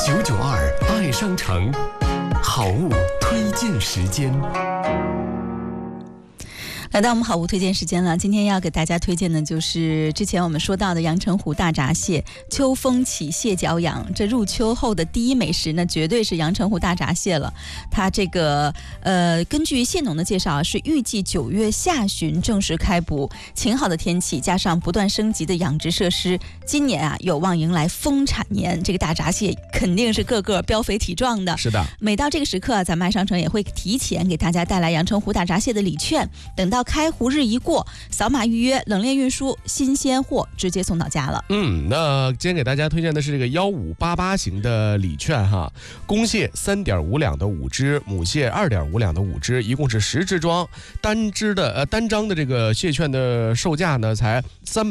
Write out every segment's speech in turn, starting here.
992爱商城好物推荐时间。 来到我们好物推荐时间了，今天要给大家推荐的就是之前我们说到的阳澄湖大闸蟹。秋风起，蟹脚痒，这入秋后的第一美食呢，绝对是阳澄湖大闸蟹了。它这个根据蟹农的介绍是预计9月下旬正式开捕。晴好的天气加上不断升级的养殖设施，今年啊有望迎来丰产年。这个大闸蟹肯定是个个膘肥体壮的。 是的， 每到这个时刻，咱们爱商城也会提前给大家带来阳澄湖大闸蟹的礼券，等到开湖日一过，扫码预约，冷链运输，新鲜货直接送到家了。 那今天给大家推荐的是这个1588型的礼券哈，公蟹3.5两的5只，母蟹2.5两的5只，一共是10只装。单张的这个蟹券的售价呢才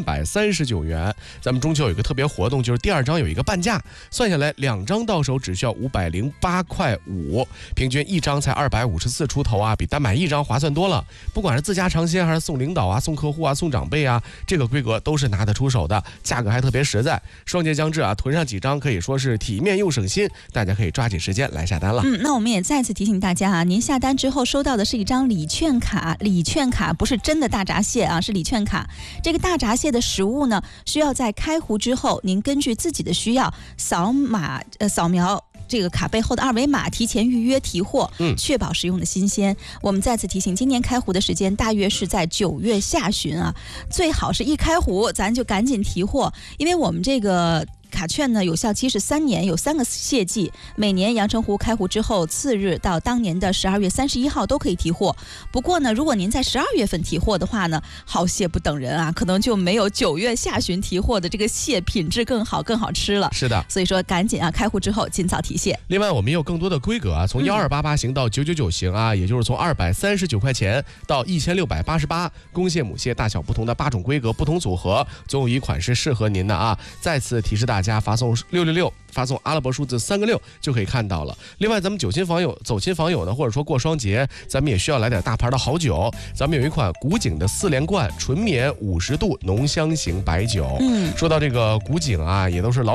339元。咱们中秋有一个特别活动，就是第2张有一个半价，算下来2张到手只需要508块5，平均1张才254出头啊，比单买1张划算多了。不管是自家尝鲜还是送领导啊、送客户啊、送长辈啊，这个规格都是拿得出手的，价格还特别实在。双节将至啊，囤上几张可以说是体面又省心，大家可以抓紧时间来下单了。 那我们也再次提醒大家啊，您下单之后收到的是一张礼券卡，礼券卡不是真的大闸蟹啊，是礼券卡。这个大闸蟹的食物呢，需要在开湖之后，您根据自己的需要扫描这个卡背后的2维码，提前预约提货，确保食用的新鲜。我们再次提醒，今年开湖的时间大约是在9月下旬啊，最好是一开湖咱就赶紧提货，因为我们这个卡券呢有效期是3年，有3个蟹季，每年阳澄湖开湖之后次日到当年的12月31号都可以提货。不过呢，如果您在12月份提货的话呢，好蟹不等人啊，可能就没有9月下旬提货的这个蟹品质更好更好吃了。 是的， 所以说赶紧啊，开湖之后尽早提蟹。 另外我们也有更多的规格啊，从1288型到999型啊，也就是从239块钱到1688，公蟹母蟹大小不同的8种规格不同组合，总有一款是适合您的啊。再次提示大家发送666，发送阿拉伯数字3个6就可以看到了。另外咱们走亲访友呢，或者说过双节，咱们也需要来点大牌的好酒。咱们有一款古井的4连冠纯绵50度浓香型白酒。说到这个古井啊，也都是老